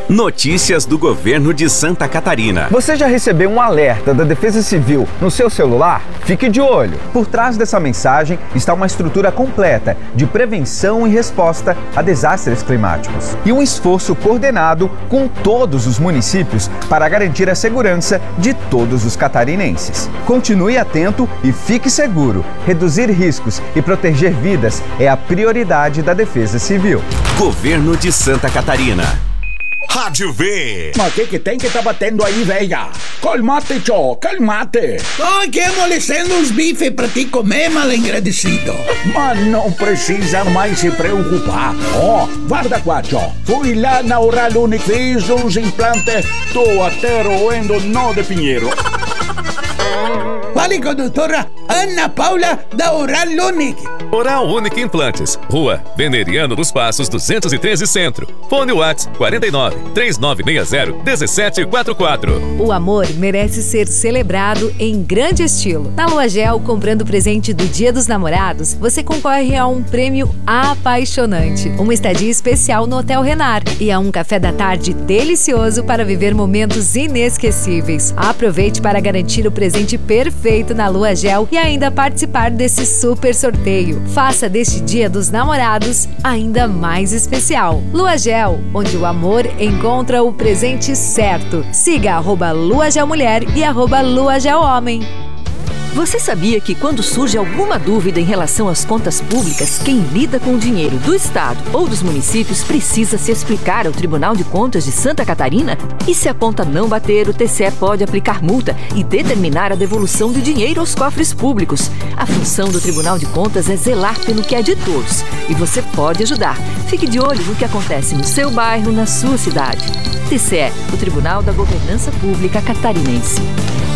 Notícias do governo de Santa Catarina. Você já recebeu um alerta da Defesa Civil no seu celular? Fique de olho. Por trás dessa mensagem está uma estrutura completa de prevenção e resposta a desastres climáticos. E um esforço coordenado com todos os municípios para garantir a segurança de todos os catarinenses. Continue atento e fique seguro. Reduzir riscos e proteger vidas é a prioridade da Defesa Civil. Governo de Santa Catarina. Rádio V. Mas o que tem que tá batendo aí, velha? Calmate, tchô, calmate. Tô aqui amolecendo uns bifes pra te comer, mal agradecido. Mas não precisa mais se preocupar. Ó, guarda qua, tchô. Fui lá na Oral Unique, fiz uns implantes. Tô até roendo nó de pinheiro. Fale com a doutora Ana Paula da Oral Unique. Oral Unique Implantes, Rua Veneriano dos Passos 213 Centro. Fone Whats 49 3960 1744. O amor merece ser celebrado em grande estilo. Na Lua Gel, comprando o presente do Dia dos Namorados, você concorre a um prêmio apaixonante, uma estadia especial no Hotel Renar e a um café da tarde delicioso para viver momentos inesquecíveis. Aproveite para garantir o presente perfeito na Lua Gel e ainda participar desse super sorteio. Faça deste Dia dos Namorados ainda mais especial. Lua Gel, onde o amor encontra o presente certo. Siga @LuaGelMulher e @LuaGelHomem. Você sabia que quando surge alguma dúvida em relação às contas públicas, quem lida com o dinheiro do Estado ou dos municípios precisa se explicar ao Tribunal de Contas de Santa Catarina? E se a conta não bater, o TCE pode aplicar multa e determinar a devolução de dinheiro aos cofres públicos. A função do Tribunal de Contas é zelar pelo que é de todos. E você pode ajudar. Fique de olho no que acontece no seu bairro, na sua cidade. TCE, o Tribunal da Governança Pública Catarinense.